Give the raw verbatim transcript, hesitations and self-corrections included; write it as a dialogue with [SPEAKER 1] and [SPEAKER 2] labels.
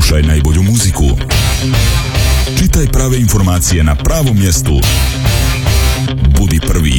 [SPEAKER 1] Slušaj najbolju muziku. Čitaj prave informacije na pravom mjestu. Budi prvi.